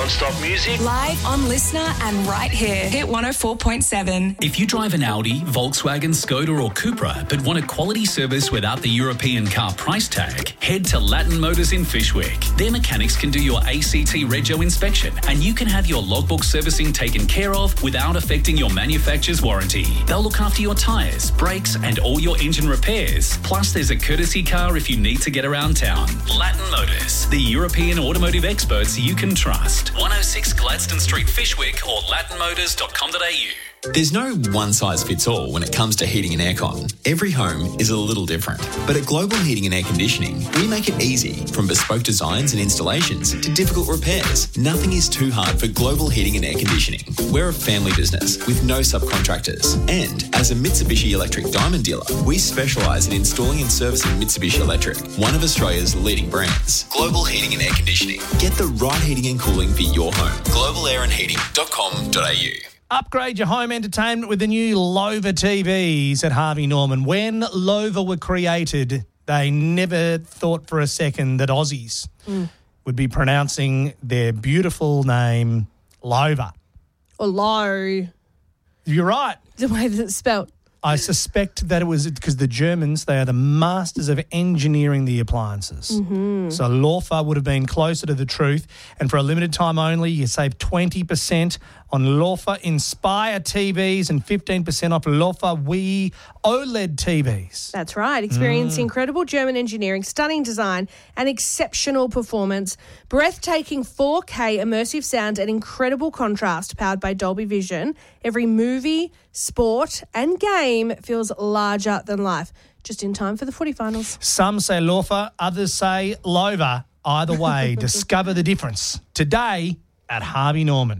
Non-stop music. Live on Listener and right here. Hit 104.7. If you drive an Audi, Volkswagen, Skoda or Cupra but want a quality service without the European car price tag, head to Latin Motors in Fyshwick. Their mechanics can do your ACT Rego inspection and you can have your logbook servicing taken care of without affecting your manufacturer's warranty. They'll look after your tyres, brakes and all your engine repairs. Plus there's a courtesy car if you need to get around town. Latin Motors, the European automotive experts you can trust. 106 Gladstone Street, Fyshwick or latinmotors.com.au. There's no one-size-fits-all when it comes to heating and aircon. Every home is a little different. But at Global Heating and Air Conditioning, we make it easy. From bespoke designs and installations to difficult repairs, nothing is too hard for Global Heating and Air Conditioning. We're a family business with no subcontractors. And as a Mitsubishi Electric Diamond dealer, we specialise in installing and servicing Mitsubishi Electric, one of Australia's leading brands. Global Heating and Air Conditioning. Get the right heating and cooling for your home. globalairandheating.com.au. Upgrade your home entertainment with the new Lova TVs at Harvey Norman. When Lova were created, they never thought for a second that Aussies would be pronouncing their beautiful name Lova. Or low. You're right. The way that it's spelt. I suspect that it was because the Germans, they are the masters of engineering the appliances. Mm-hmm. So Lofa would have been closer to the truth. And for a limited time only, you save 20% on Lofa Inspire TVs and 15% off Lofa Wii OLED TVs. That's right. Experience incredible German engineering, stunning design and exceptional performance, breathtaking 4K immersive sound and incredible contrast powered by Dolby Vision. Every movie, sport and game feels larger than life. Just in time for the footy finals. Some say Lofa, others say Lova. Either way, discover the difference today at Harvey Norman.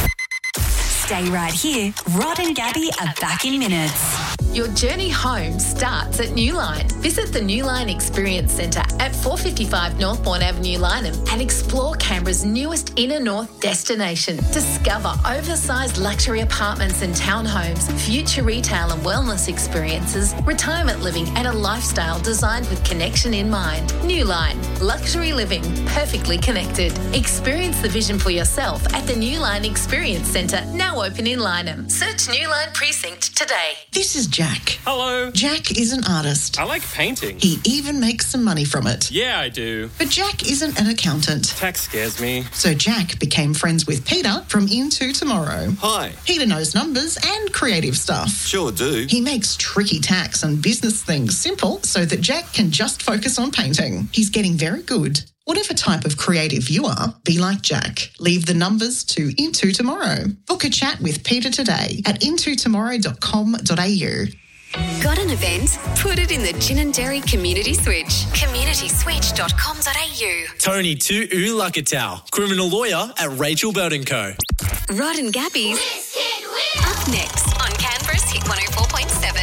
Stay right here. Rod and Gabby are back in minutes. Your journey home starts at Newline. Visit the Newline Experience Centre at 455 Northbourne Avenue, Lyneham and explore Canberra's newest inner north destination. Discover oversized luxury apartments and townhomes, future retail and wellness experiences, retirement living and a lifestyle designed with connection in mind. Newline, luxury living, perfectly connected. Experience the vision for yourself at the Newline Experience Centre, now open in Lyneham. Search Newline Precinct today. This is Jack. Hello. Jack is an artist. I like painting. He even makes some money from it. Yeah, I do. But Jack isn't an accountant. Tax scares me. So Jack became friends with Peter from Into Tomorrow. Hi. Peter knows numbers and creative stuff. Sure do. He makes tricky tax and business things simple so that Jack can just focus on painting. He's getting very good. Whatever type of creative you are, be like Jack. Leave the numbers to Into Tomorrow. Book a chat with Peter today at intotomorrow.com.au. Got an event? Put it in the Gin and Dairy Community Switch. communityswitch.com.au. Tony Tu Lakatau, criminal lawyer at Rachel Belt & Co. Rod and Gabby's up next on Canberra's Hit 104.7.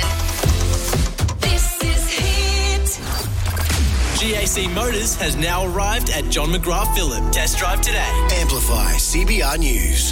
This is Hit. GAC Motors has now arrived at John McGrath Phillip. Test drive today. Amplify CBR News.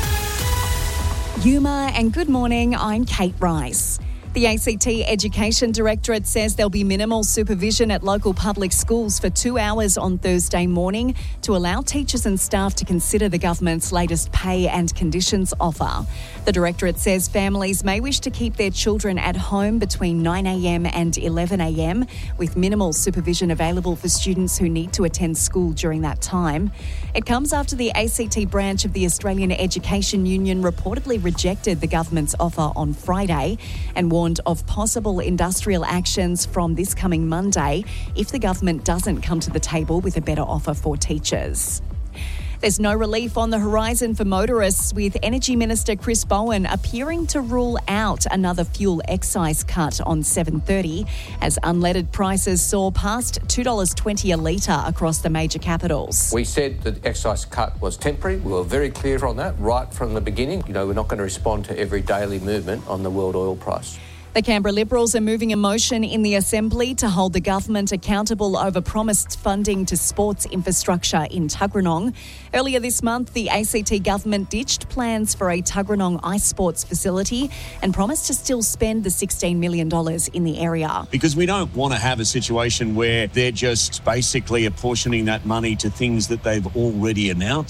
Yuma and good morning, I'm Kate Rice. The ACT Education Directorate says there'll be minimal supervision at local public schools for 2 hours on Thursday morning to allow teachers and staff to consider the government's latest pay and conditions offer. The Directorate says families may wish to keep their children at home between 9am and 11am, with minimal supervision available for students who need to attend school during that time. It comes after the ACT branch of the Australian Education Union reportedly rejected the government's offer on Friday and warned of possible industrial actions from this coming Monday if the government doesn't come to the table with a better offer for teachers. There's no relief on the horizon for motorists, with Energy Minister Chris Bowen appearing to rule out another fuel excise cut on 7:30 as unleaded prices soar past $2.20 a litre across the major capitals. We said that the excise cut was temporary. We were very clear on that right from the beginning. We're not going to respond to every daily movement on the world oil price. The Canberra Liberals are moving a motion in the Assembly to hold the government accountable over promised funding to sports infrastructure in Tuggeranong. Earlier this month, the ACT government ditched plans for a Tuggeranong ice sports facility and promised to still spend the $16 million in the area. Because we don't want to have a situation where they're just basically apportioning that money to things that they've already announced.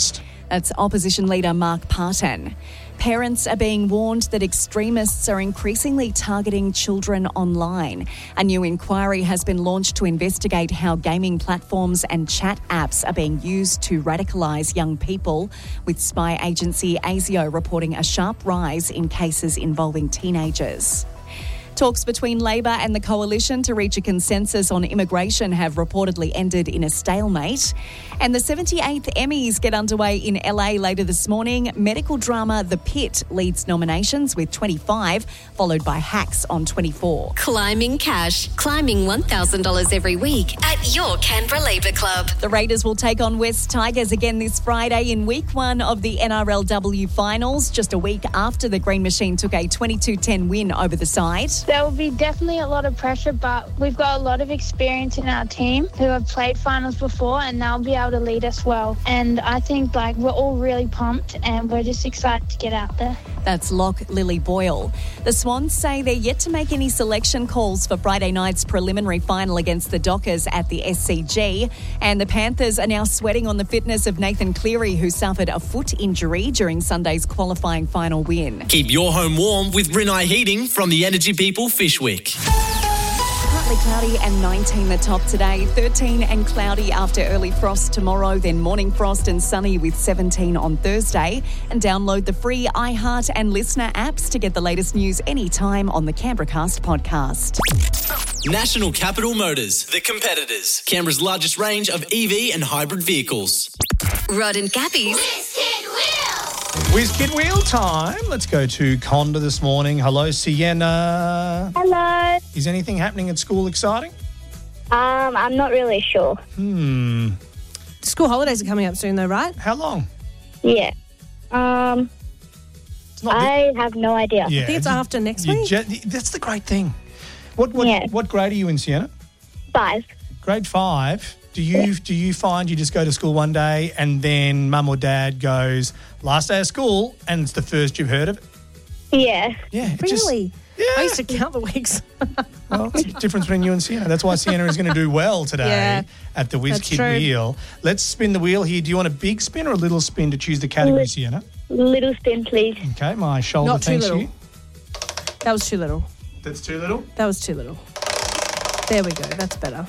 That's opposition leader Mark Parton. Parents are being warned that extremists are increasingly targeting children online. A new inquiry has been launched to investigate how gaming platforms and chat apps are being used to radicalise young people, with spy agency ASIO reporting a sharp rise in cases involving teenagers. Talks between Labor and the Coalition to reach a consensus on immigration have reportedly ended in a stalemate. And the 78th Emmys get underway in LA later this morning. Medical drama The Pit leads nominations with 25, followed by Hacks on 24. Climbing cash. Climbing $1,000 every week at your Canberra Labour Club. The Raiders will take on West Tigers again this Friday in week 1 of the NRLW finals, just a week after the Green Machine took a 22-10 win over the side. There will be definitely a lot of pressure, but we've got a lot of experience in our team who have played finals before, and they'll be able to lead us well. And I think we're all really pumped, and we're just excited to get out there. That's Lock Lily Boyle. The Swans say they're yet to make any selection calls for Friday night's preliminary final against the Dockers at the SCG. And the Panthers are now sweating on the fitness of Nathan Cleary, who suffered a foot injury during Sunday's qualifying final win. Keep your home warm with Rinnai Heating from the Energy People Fishwick. Partly cloudy and 19 the top today, 13 and cloudy after early frost tomorrow, then morning frost and sunny with 17 on Thursday. And download the free iHeart and Listener apps to get the latest news anytime on the Canberracast podcast. National Capital Motors, the competitors. Canberra's largest range of EV and hybrid vehicles. Rod and Gabby's Whiz Kid Wheel time. Let's go to Conda this morning. Hello, Sienna. Hello. Is anything happening at school exciting? I'm not really sure. School holidays are coming up soon though, right? How long? Yeah. I have no idea. I think it's after next week. That's the great thing. What grade are you in, Sienna? 5. Grade 5. Do you find you just go to school one day and then mum or dad goes, last day of school, and it's the first you've heard of it? Yeah. Yeah. Really? I used to count the weeks. Well, it's the difference between you and Sienna. That's why Sienna is going to do well today at the Whiz Kid Wheel. Let's spin the wheel here. Do you want a big spin or a little spin to choose the category, Sienna? Little spin, please. Okay, my shoulder Not too thanks little. you. That was too little. That's too little? That was too little. There we go. That's better.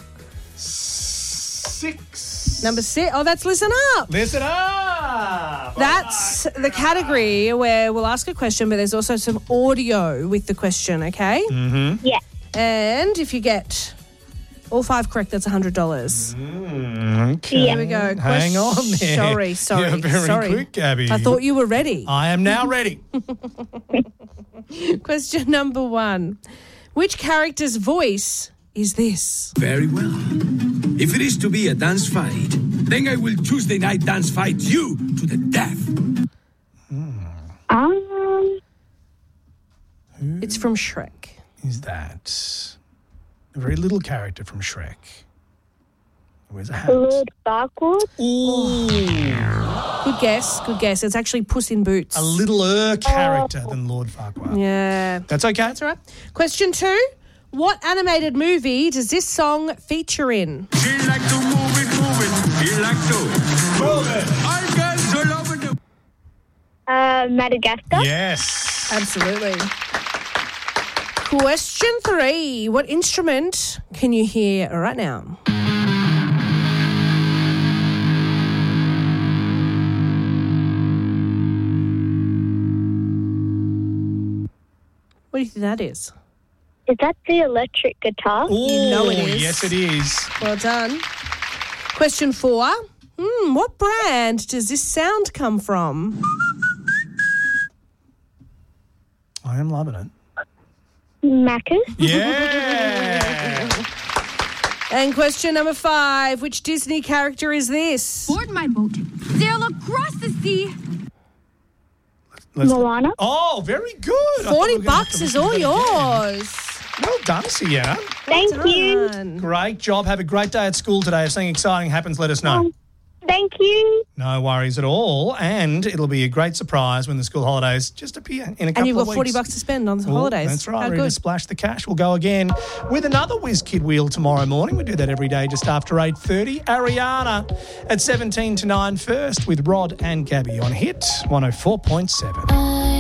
6. Number 6. Oh, that's Listen Up. Listen up. That's the category where we'll ask a question, but there's also some audio with the question, okay? Mm-hmm. Yeah. And if you get all 5 correct, that's $100. Okay. Here we go. Hang on there. Sorry. You're very quick, Gabby. I thought you were ready. I am now ready. Question number 1. Which character's voice is this? Very well. If it is to be a dance fight, then I will Tuesday night dance fight you to the death. It's from Shrek. Is that a very little character from Shrek? Where's a hat? Lord Farquaad. Good guess. It's actually Puss in Boots. A littler character than Lord Farquaad. Yeah. That's okay. That's all right. Question 2. What animated movie does this song feature in? She like to move it. She like to move it. All girls all over the... Madagascar. Yes. Absolutely. Question 3. What instrument can you hear right now? What do you think that is? Is that the electric guitar? You know it is. Yes, it is. Well done. Question 4. What brand does this sound come from? I am loving it. Macca's. Yeah. And question number 5. Which Disney character is this? Board my boat. Sail across the sea. Moana. Oh, very good. $40 is all yours. Well done, Sienna. Thank you. Great job. Have a great day at school today. If something exciting happens, let us know. Thank you. No worries at all. And it'll be a great surprise when the school holidays just appear in a couple of weeks. And you've got $40 to spend on the holidays. That's right. How Ready to good. splash the cash. We'll go again with another Whiz Kid Wheel tomorrow morning. We do that every day just after 8:30. Ariana at 7 to 9 first with Rod and Gabby on Hit 104.7.